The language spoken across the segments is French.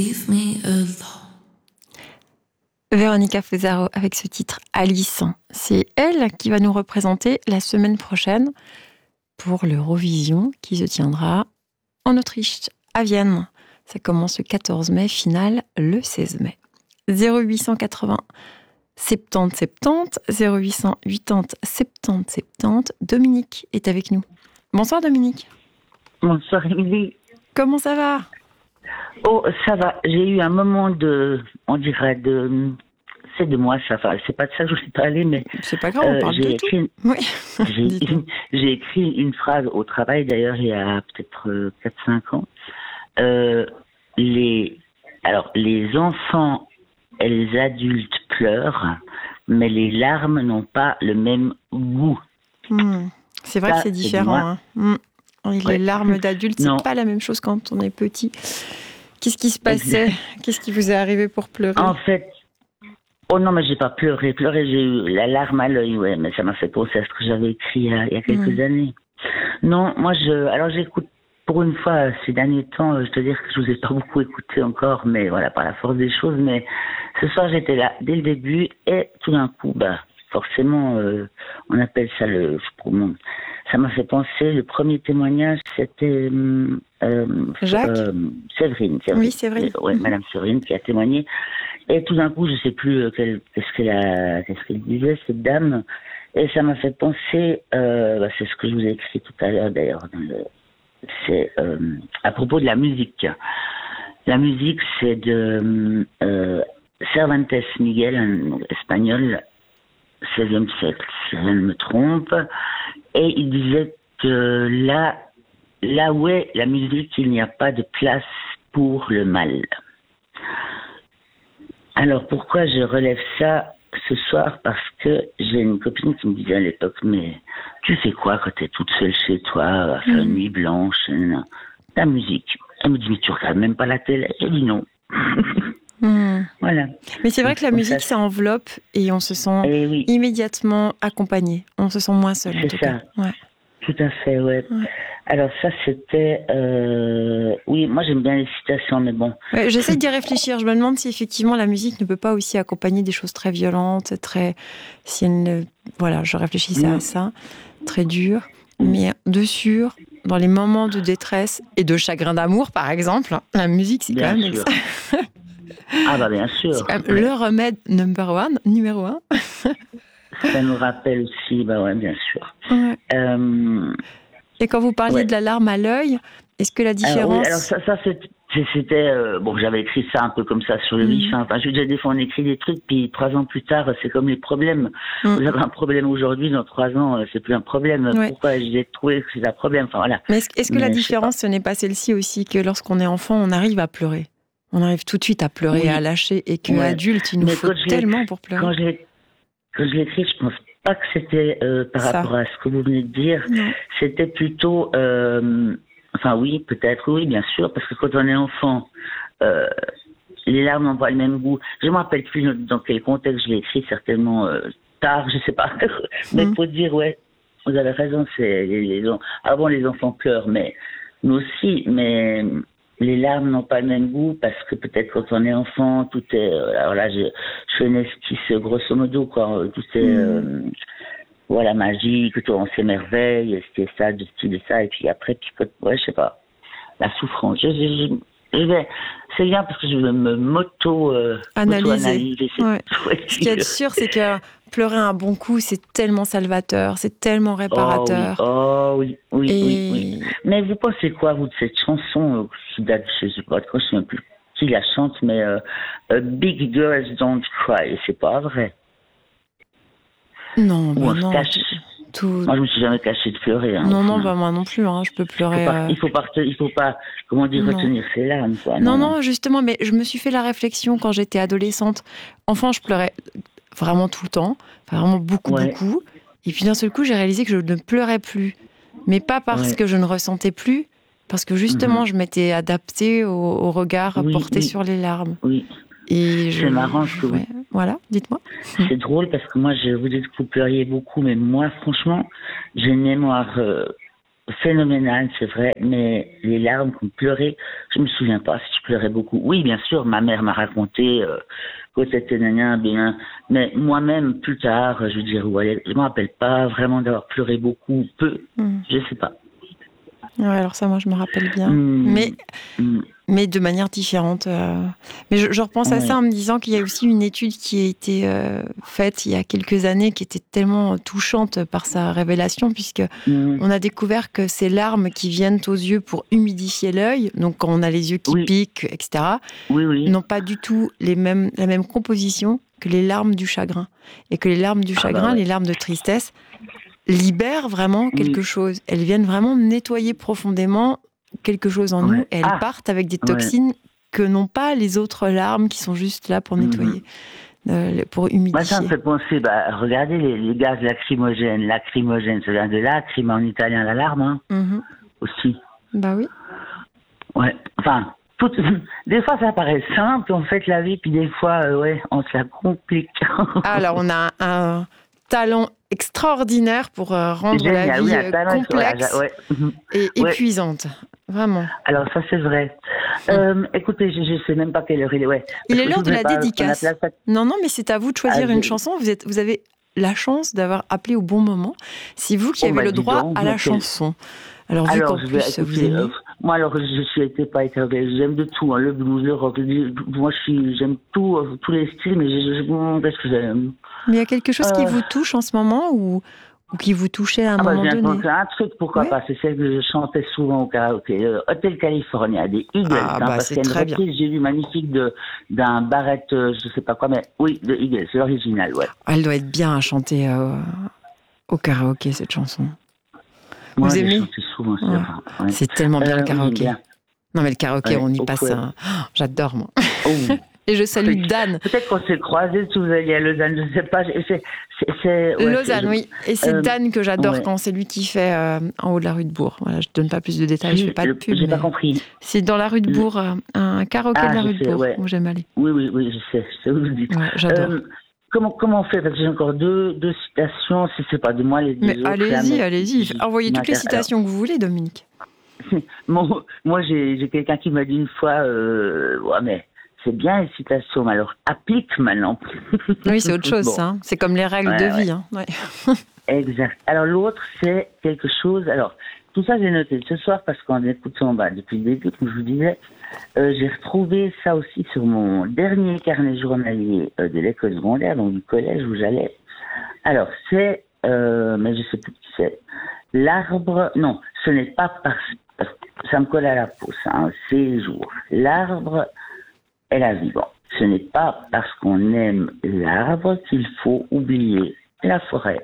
Leave me alone. Véronica Fezaro avec ce titre Alice. C'est elle qui va nous représenter la semaine prochaine pour l'Eurovision qui se tiendra en Autriche, à Vienne. Ça commence le 14 mai, finale le 16 mai. 0880 70 70, 0800 80 70 70. Dominique est avec nous. Bonsoir Dominique. Bonsoir Émilie. Comment ça va ? Oh, ça va. J'ai eu un moment on dirait c'est de moi, ça va. C'est pas de ça que je voulais parler, mais c'est pas grave, on parle de tout. Oui. J'ai écrit une phrase au travail, d'ailleurs, il y a peut-être 4-5 ans. Les enfants et les adultes pleurent, mais les larmes n'ont pas le même goût. C'est vrai que c'est différent. Les larmes d'adultes, c'est pas la même chose quand on est petit. Qu'est-ce qui se passait ? Qu'est-ce qui vous est arrivé pour pleurer ? En fait, oh non, mais j'ai pas pleuré. J'ai eu la larme à l'œil, ouais, mais ça m'a fait penser à ce que j'avais écrit il y a quelques années. Non, moi, alors j'écoute pour une fois ces derniers temps, je dois dire que je vous ai pas beaucoup écouté encore, mais voilà, par la force des choses. Mais ce soir, j'étais là dès le début et tout d'un coup, forcément, on appelle ça ça m'a fait penser, le premier témoignage, c'était Jacques Séverine. Oui, Séverine. Ouais, Madame Séverine qui a témoigné. Et tout d'un coup, je sais plus qu'est-ce qu'elle disait, cette dame. Et ça m'a fait penser, c'est ce que je vous ai écrit tout à l'heure d'ailleurs, c'est à propos de la musique. La musique, c'est de Cervantes Miguel, un espagnol, 16e siècle, si je ne me trompe. Et il disait que là où est la musique, il n'y a pas de place pour le mal. Alors pourquoi je relève ça ce soir ? Parce que j'ai une copine qui me disait à l'époque, mais tu fais quoi quand tu es toute seule chez toi, à faire une nuit blanche, la musique. Elle me dit, mais tu regardes même pas la télé ? J'ai dit non. Voilà. Mais c'est vrai que la musique, ça enveloppe et on se sent immédiatement accompagné. On se sent moins seul, en tout cas. Ouais. Tout à fait, ouais. Alors ça, c'était... Oui, moi j'aime bien les citations, mais bon... Ouais, j'essaie d'y réfléchir. Je me demande si effectivement la musique ne peut pas aussi accompagner des choses très violentes, si elle ne... Voilà, je réfléchissais à ça, très dur. Mais de sûr, dans les moments de détresse et de chagrin d'amour, par exemple, la musique, c'est quand même... Ah bien sûr. C'est quand même le remède numéro un. Ça nous rappelle aussi, bien sûr. Ouais. Et quand vous parliez de la larme à l'œil, est-ce que la différence... Alors ça c'était... j'avais écrit ça un peu comme ça sur le vif. Enfin, je veux dire, des fois on écrit des trucs, puis 3 ans plus tard, c'est comme les problèmes. Vous avez un problème aujourd'hui, dans 3 ans, c'est plus un problème. Pourquoi j'ai trouvé que c'est un problème ? Enfin, voilà. Mais est-ce que la différence, ce n'est pas celle-ci aussi, que lorsqu'on est enfant, on arrive à pleurer ? On arrive tout de suite à pleurer, à lâcher, et qu'adulte, il nous faut tellement pour pleurer. Quand je l'ai écrit, je pense pas que c'était par rapport à ce que vous venez de dire. Non. C'était plutôt... oui, peut-être, oui, bien sûr, parce que quand on est enfant, les larmes n'ont pas le même goût. Je ne me rappelle plus dans quel contexte je l'ai écrit, certainement tard, je ne sais pas. Mais il faut dire, vous avez raison, avant les enfants pleurent, mais nous aussi, mais... Les larmes n'ont pas le même goût parce que peut-être quand on est enfant, tout est... alors là, je fais une esquisse grosso modo, quoi. Tout est magique, on s'émerveille, c'est ça, du style et ça. Et puis après, je sais pas, la souffrance. C'est bien parce que je veux me analyser. Ce qui est sûr, c'est que pleurer un bon coup, c'est tellement salvateur, c'est tellement réparateur. Oui. Mais vous pensez quoi, vous, de cette chanson qui date, je sais pas, je ne sais même plus qui la chante, mais Big Girls Don't Cry, c'est pas vrai. Non, non. Moi, je me suis jamais caché de pleurer. Non, moi non plus. Je peux pleurer. Il faut pas, comment dire, retenir ses larmes. Quoi. Non, justement, mais je me suis fait la réflexion quand j'étais adolescente. Enfant, je pleurais vraiment tout le temps, vraiment beaucoup. Et puis d'un seul coup, j'ai réalisé que je ne pleurais plus, mais pas parce que je ne ressentais plus, parce que justement, je m'étais adaptée au regard porté sur les larmes. Oui. Et c'est marrant que vous... Voilà, dites-moi. C'est drôle parce que moi, vous dites que vous pleuriez beaucoup, mais moi, franchement, j'ai une mémoire phénoménal, c'est vrai, mais les larmes qu'on pleurait, je me souviens pas si je pleurais beaucoup. Oui, bien sûr, ma mère m'a raconté que c'était bien, mais moi-même, plus tard, je veux dire, je me rappelle pas vraiment d'avoir pleuré beaucoup, peu, je sais pas. Ouais, alors ça, moi, je me rappelle bien. Mais de manière différente. Mais je repense à ça en me disant qu'il y a aussi une étude qui a été faite il y a quelques années qui était tellement touchante par sa révélation, puisque on a découvert que ces larmes qui viennent aux yeux pour humidifier l'œil, donc quand on a les yeux qui piquent, etc., n'ont pas du tout la même composition que les larmes du chagrin. Et que les larmes du chagrin, les larmes de tristesse, libèrent vraiment quelque chose. Elles viennent vraiment nettoyer profondément quelque chose en nous, et elles partent avec des toxines que n'ont pas les autres larmes qui sont juste là pour nettoyer, pour humidifier. Moi, ça me fait penser, regardez les gaz lacrymogènes, ça vient de lacrime en italien, la larme, aussi. Bah oui. Ouais, enfin, des fois ça paraît simple, en fait, la vie, puis des fois, on se la complique. Alors, on a un talent extraordinaire pour rendre la vie complexe et épuisante. Vraiment. Alors ça c'est vrai. Écoutez, je sais même pas quelle heure il est. Ouais. Il est l'heure de la dédicace. Non, mais c'est à vous de choisir une chanson. Vous avez la chance d'avoir appelé au bon moment. C'est vous qui avez le droit à la chanson. Alors vu qu'en plus vous aimez. Moi alors je n'étais pas interrogée. J'aime de tout, le blues, le rock. Moi j'aime tout, tous les styles, mais qu'est-ce que j'aime. Mais il y a quelque chose qui vous touche en ce moment ou qui vous touchait à un moment donné? C'est un truc, pourquoi pas. C'est celle que je chantais souvent au karaoké. Hotel California, des Eagles. Parce qu'il y a une reprise, j'ai vu magnifique d'un Barrett, je sais pas quoi, mais oui, de Eagles, c'est l'original, ouais. Elle doit être bien à chanter au karaoké, cette chanson. Moi, vous aimez? Souvent, c'est tellement bien le karaoké. Bien. Non, mais le karaoké, on y passe. J'adore, moi. Et je salue Dan. Peut-être qu'on s'est croisés si vous alliez à Lausanne, je ne sais pas. Lausanne, oui. Et c'est Dan que j'adore quand c'est lui qui fait en haut de la rue de Bourg. Voilà, je ne donne pas plus de détails, je ne fais pas de pub. J'ai pas compris. C'est dans la rue de Bourg, un karaoké de la rue de Bourg où j'aime aller. Oui, je sais où vous dites. Ouais, j'adore. Comment on fait? Parce que j'ai encore deux citations, si c'est pas de moi les deux. Mais allez-y. Envoyez toutes les citations que vous voulez, Dominique. Moi, j'ai quelqu'un qui m'a dit une fois, mais c'est bien les citations, mais alors applique maintenant. Oui, c'est autre chose, ça. C'est comme les règles de vie. Hein. Ouais. Exact. Alors l'autre, c'est quelque chose. Alors, tout ça, j'ai noté ce soir parce qu'en écoutant depuis le début, comme je vous disais, j'ai retrouvé ça aussi sur mon dernier carnet journalier de l'école secondaire, donc du collège où j'allais. Alors, c'est, mais je sais plus qui c'est. L'arbre, non, ce n'est pas parce que ça me colle à la peau, ça, c'est les jours. L'arbre est la vie. Bon, ce n'est pas parce qu'on aime l'arbre qu'il faut oublier la forêt.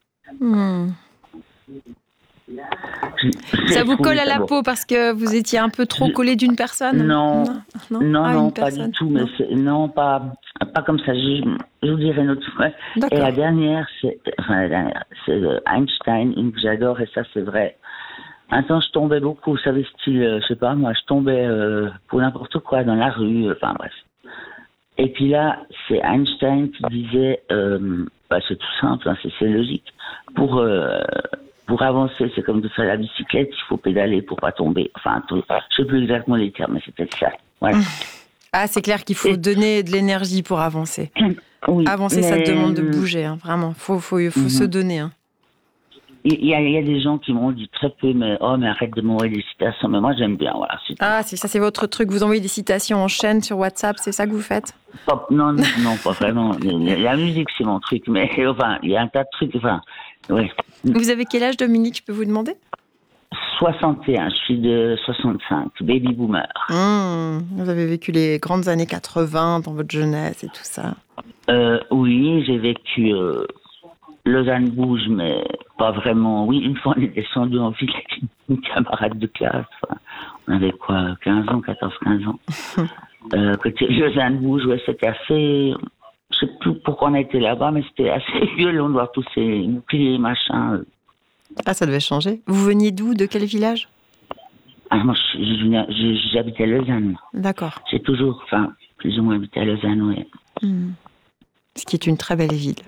Ça vous colle à la peau parce que vous étiez un peu trop collé d'une personne? Non, pas du tout. Mais pas comme ça. Je vous dirai une autre fois. Et la dernière, c'est Einstein, une que j'adore, et ça c'est vrai. Un temps, je tombais beaucoup, vous savez, style, je sais pas, moi, je tombais pour n'importe quoi dans la rue, enfin bref. Et puis là, c'est Einstein qui disait, c'est tout simple, hein, c'est logique. Pour avancer, c'est comme de faire la bicyclette, il faut pédaler pour pas tomber. Enfin, je sais plus exactement les termes, mais c'est peut-être ça. Voilà. Ah, c'est clair qu'il faut donner de l'énergie pour avancer. Oui, avancer, ça demande de bouger, hein, vraiment. Faut se donner. Hein. Il y a des gens qui m'ont dit très peu, mais arrête de m'envoyer des citations. Mais moi, j'aime bien, voilà. C'est votre truc. Vous envoyez des citations en chaîne sur WhatsApp, c'est ça que vous faites? Non, pas vraiment. La musique, c'est mon truc, mais enfin, il y a un tas de trucs, enfin, ouais. Vous avez quel âge, Dominique, je peux vous demander? 61, je suis de 65, baby boomer. Vous avez vécu les grandes années 80 dans votre jeunesse et tout ça. Oui, j'ai vécu Lausanne bouge, mais pas vraiment. Oui, une fois on est descendu en ville avec une camarade de classe. Enfin, on avait quoi, 15 ans, 14-15 ans. Côté Lausanne bouge, ouais, c'était assez... Je sais plus pourquoi on a été là-bas, mais c'était assez violent de voir tous ces boucliers, machin. Ah, ça devait changer. Vous veniez d'où? De quel village? Moi, j'habitais à Lausanne. D'accord. J'ai toujours, plus ou moins habité à Lausanne, oui. Ce qui est une très belle ville.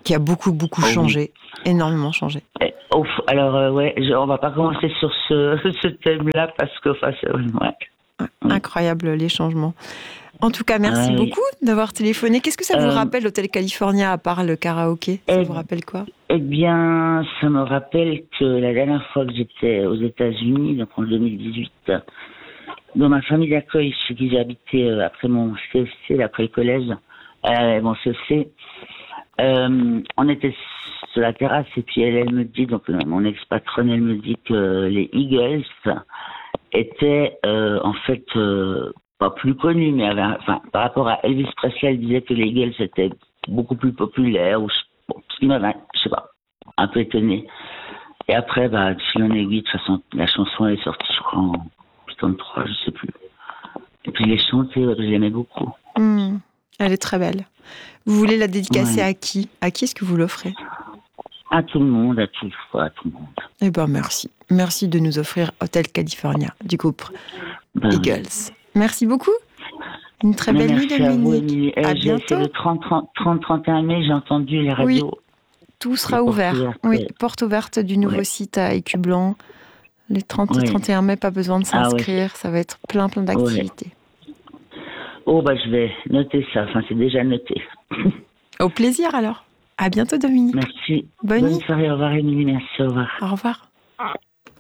Qui a beaucoup changé, énormément changé. Alors, on va pas commencer sur ce thème-là parce que, incroyable les changements. En tout cas, merci beaucoup d'avoir téléphoné. Qu'est-ce que ça vous rappelle, l'Hôtel California, à part le karaoké? Ça vous rappelle quoi? Eh bien, ça me rappelle que la dernière fois que j'étais aux États-Unis, donc en 2018, dans ma famille d'accueil chez qui j'ai habité après mon CEC, après le collège, mon CEC, on était sur la terrasse et puis elle me dit, donc mon ex-patronne, elle me dit que les Eagles étaient en fait pas plus connus, mais par rapport à Elvis Presley, elle disait que les Eagles étaient beaucoup plus populaires, ce qui m'avait, je sais pas, un peu étonné. Et après, de fil en aiguille, de toute façon, la chanson elle est sortie, je crois, en 83, je sais plus. Et puis les chanter, je l'aimais beaucoup. Elle est très belle. Vous voulez la dédicacer à qui? À qui est-ce que vous l'offrez? À tout le monde, à tout le monde. Eh ben merci. Merci de nous offrir Hôtel California du groupe Eagles. Oui. Merci beaucoup. Une très belle nuit, Dominique. À bientôt. Le 30-31 mai, j'ai entendu les radios. Oui, tout sera ouvert. Oui, porte ouverte du nouveau site à Écublanc. Les 30 et 31 mai, pas besoin de s'inscrire. Ça va être plein d'activités. Je vais noter ça. Enfin, c'est déjà noté. Au plaisir alors. À bientôt, Dominique. Merci. Bonne nuit. Soirée. Au revoir, Émilie. Merci. Au revoir. Au revoir.